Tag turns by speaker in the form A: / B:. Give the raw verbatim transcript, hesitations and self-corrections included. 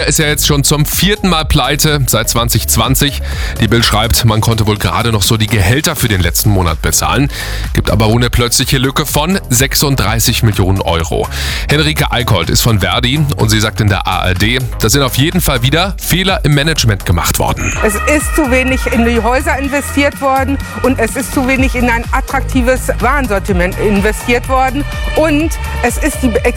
A: ist ja jetzt schon zum vierten Mal pleite seit zwanzig zwanzig. Die Bild schreibt, man konnte wohl gerade noch so die Gehälter für den letzten Monat bezahlen. Gibt aber wohl eine plötzliche Lücke von sechsunddreißig Millionen Euro. Henrike Eickholt ist von Verdi und sie sagt in der A R D, da sind auf jeden Fall wieder Fehler im Management gemacht worden.
B: Es ist zu wenig in die Häuser investiert worden und es ist zu wenig in ein attraktives Warensortiment investiert worden und es ist die